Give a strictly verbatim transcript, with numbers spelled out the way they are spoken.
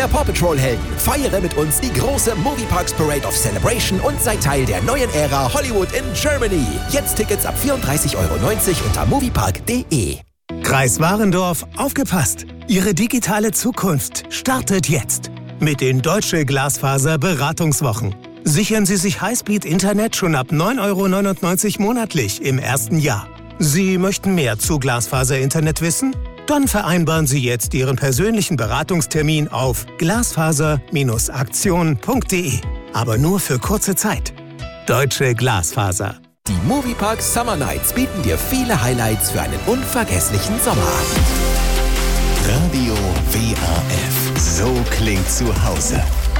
mehr Paw Patrol-Helden. Feiere mit uns die große Movieparks Parade of Celebration und sei Teil der neuen Ära Hollywood in Germany. Jetzt Tickets ab vierunddreißig Euro neunzig unter moviepark punkt de. Kreis Warendorf, aufgepasst! Ihre digitale Zukunft startet jetzt mit den Deutsche Glasfaser Beratungswochen. Sichern Sie sich Highspeed-Internet schon ab neun Euro neunundneunzig monatlich im ersten Jahr. Sie möchten mehr zu Glasfaser-Internet wissen? Dann vereinbaren Sie jetzt Ihren persönlichen Beratungstermin auf glasfaser Bindestrich aktion punkt de. Aber nur für kurze Zeit. Deutsche Glasfaser. Die Moviepark Summer Nights bieten dir viele Highlights für einen unvergesslichen Sommerabend. Radio W A F. So klingt zu Hause.